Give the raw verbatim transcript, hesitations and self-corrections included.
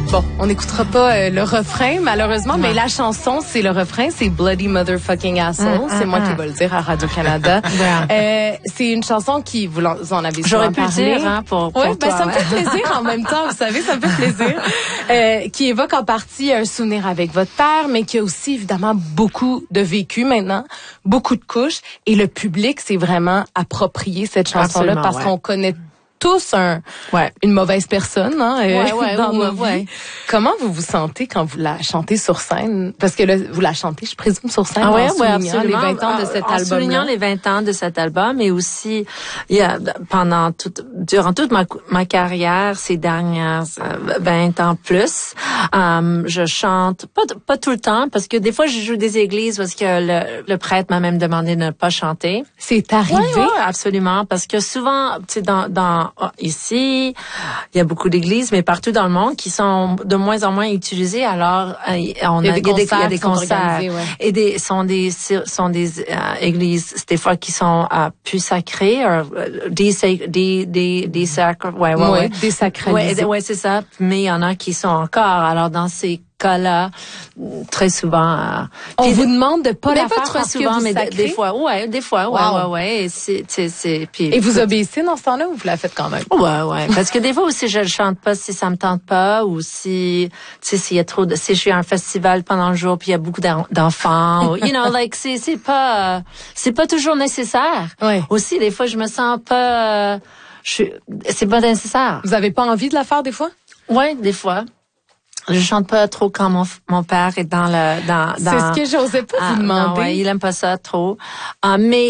Bon, on n'écoutera pas euh, le refrain, malheureusement, ouais. mais la chanson, c'est le refrain, c'est Bloody Motherfucking Asshole. Mmh, c'est mmh, moi mmh. qui vais le dire à Radio-Canada. euh, c'est une chanson qui, vous en avez souvent J'aurais pu parlé. le dire, hein, pour, pour ouais, toi. Ben, ça me fait plaisir en même temps, vous savez, ça me fait plaisir. Euh, qui évoque en partie un souvenir avec votre père, mais qui a aussi, évidemment, beaucoup de vécu maintenant, beaucoup de couches. Et le public s'est vraiment approprié cette chanson-là Absolument, parce ouais. qu'on connaît tous un, ouais. une mauvaise personne hein, ouais, ouais, dans ouais, nos ouais. vies. Comment vous vous sentez quand vous la chantez sur scène? Parce que là, vous la chantez, je présume, sur scène ah, ouais, en soulignant ouais, absolument. les vingt ans de cet en album. En soulignant les vingt ans de cet album et aussi, il y a, pendant toute, durant toute ma, ma carrière, ces dernières vingt ans plus, um, je chante, pas, pas tout le temps, parce que des fois, je joue des églises parce que le, le prêtre m'a même demandé de ne pas chanter. C'est arrivé? Oui, ouais, absolument, parce que souvent, tu sais, dans, dans ici, il y a beaucoup d'églises, mais partout dans le monde qui sont de moins en moins utilisées. Alors, on il y a a, des il y a des, concerts, il y a des concerts ouais. et des sont des sont des euh, églises des fois qui sont euh, plus sacrées, euh, des des des des sacres, ouais, ouais, ouais, ouais. désacralisées. Ouais, ouais, c'est ça. Mais il y en a qui sont encore. Alors dans ces cas-là, très souvent. Euh, on puis, vous demande de pas mais la pas faire trop parce souvent, que vous mais sacrez? des fois, ouais, des fois, ouais, wow. ouais, ouais. Et c'est, c'est, c'est, puis, et vous obéissez dans ce temps-là ou vous la faites quand même? Ouais, ouais. Parce que des fois aussi, je le chante pas si ça me tente pas ou si, tu sais, s'il y a trop de, si je suis à un festival pendant le jour puis il y a beaucoup d'enfants, ou, you know, like, c'est, c'est pas, c'est pas toujours nécessaire. Ouais. Aussi, des fois, je me sens pas, euh, je suis, c'est pas nécessaire. Vous avez pas envie de la faire des fois? Ouais, des fois. Je chante pas trop quand mon mon père est dans le dans dans. C'est ce que j'osais pas ah, vous demander. Non, ouais, il aime pas ça trop. Uh, mais